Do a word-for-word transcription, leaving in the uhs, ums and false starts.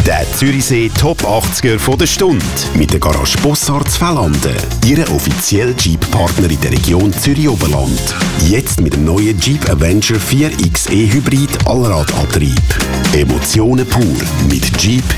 Der Zürichsee Top achtziger von der Stunde. Mit der Garage Bossard Z'Fällanden. Ihre offizielle Jeep-Partner in der Region Zürich-Oberland. Jetzt mit dem neuen Jeep Avenger vier X E Hybrid Allradantrieb. Emotionen pur mit Jeep